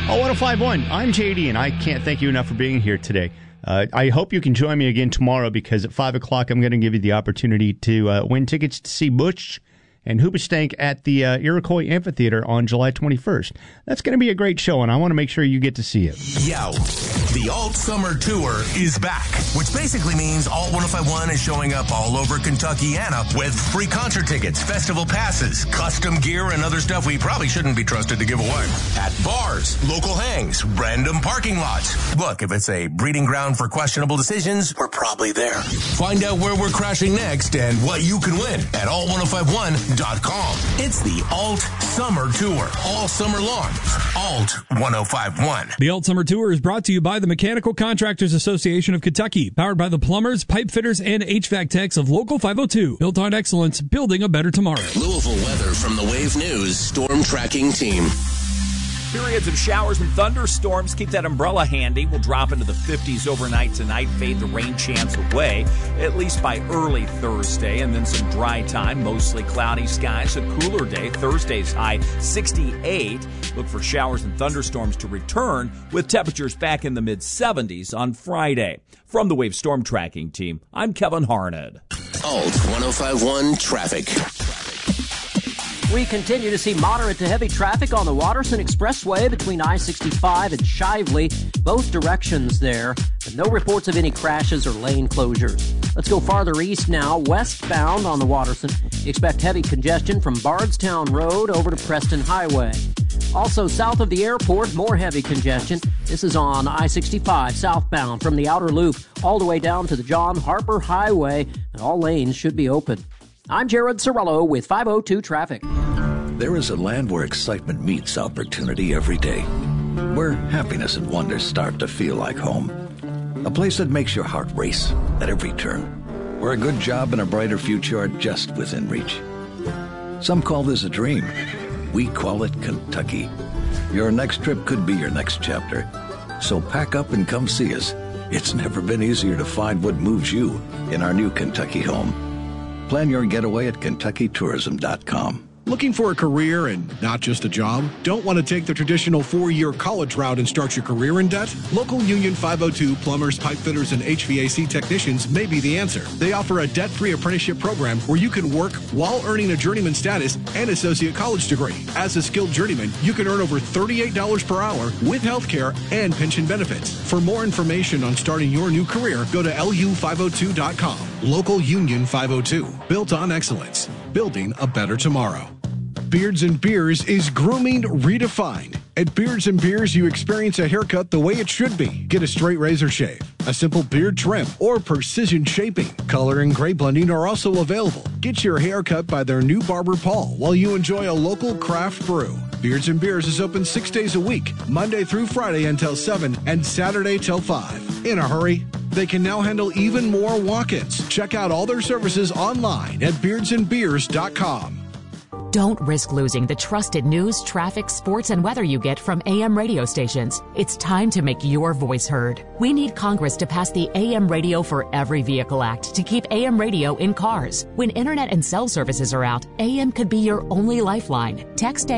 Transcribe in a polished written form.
Oh, 105.1. I'm JD, and I can't thank you enough for being here today. I hope you can join me again tomorrow, because at 5 o'clock I'm going to give you the opportunity to win tickets to see Bush and Hoobastank at the Iroquois Amphitheater on July 21st. That's going to be a great show, and I want to make sure you get to see it. Yo, the Alt Summer Tour is back, which basically means Alt 105.1 is showing up all over Kentuckiana with free concert tickets, festival passes, custom gear, and other stuff we probably shouldn't be trusted to give away. At bars, local hangs, random parking lots. Look, if it's a breeding ground for questionable decisions, we're probably there. Find out where we're crashing next and what you can win at alt1051.com. It's the Alt Summer Tour, all summer long. Alt 105.1. The Alt Summer Tour is brought to you by the Mechanical Contractors Association of Kentucky, powered by the plumbers, pipe fitters, and HVAC techs of Local 502. Built on excellence, building a better tomorrow. Louisville weather from the Wave News Storm Tracking Team. Periods of showers and thunderstorms. Keep that umbrella handy. We'll drop into the 50s overnight tonight. Fade the rain chance away, at least by early Thursday. And then some dry time. Mostly cloudy skies. A cooler day. Thursday's high 68. Look for showers and thunderstorms to return, with temperatures back in the mid-70s on Friday. From the Wave Storm Tracking Team, I'm Kevin Harned. Alt 105.1 Traffic. We continue to see moderate to heavy traffic on the Watterson Expressway between I-65 and Shively, both directions there, but no reports of any crashes or lane closures. Let's go farther east now, westbound on the Watterson. Expect heavy congestion from Bardstown Road over to Preston Highway. Also south of the airport, more heavy congestion. This is on I-65 southbound from the outer loop all the way down to the John Harper Highway, and all lanes should be open. I'm Jared Sorello with 502 Traffic. There is a land where excitement meets opportunity every day, where happiness and wonder start to feel like home. A place that makes your heart race at every turn, where a good job and a brighter future are just within reach. Some call this a dream. We call it Kentucky. Your next trip could be your next chapter. So pack up and come see us. It's never been easier to find what moves you in our new Kentucky home. Plan your getaway at KentuckyTourism.com. Looking for a career and not just a job? Don't want to take the traditional 4-year college route and start your career in debt? Local Union 502 plumbers, pipe fitters, and HVAC technicians may be the answer. They offer a debt-free apprenticeship program where you can work while earning a journeyman status and associate college degree. As a skilled journeyman, you can earn over $38 per hour with health care and pension benefits. For more information on starting your new career, go to lu502.com. Local Union 502. Built on excellence. Building a better tomorrow. Beards and Beers is grooming redefined. At Beards and Beers, you experience a haircut the way it should be. Get a straight razor shave, a simple beard trim, or precision shaping. Color and gray blending are also available. Get your hair cut by their new barber, Paul, while you enjoy a local craft brew. Beards and Beers is open 6 days a week, Monday through Friday until 7 and Saturday till 5. In a hurry? They can now handle even more walk-ins. Check out all their services online at beardsandbeers.com. Don't risk losing the trusted news, traffic, sports, and weather you get from AM radio stations. It's time to make your voice heard. We need Congress to pass the AM Radio for Every Vehicle Act to keep AM radio in cars. When internet and cell services are out, AM could be your only lifeline. Text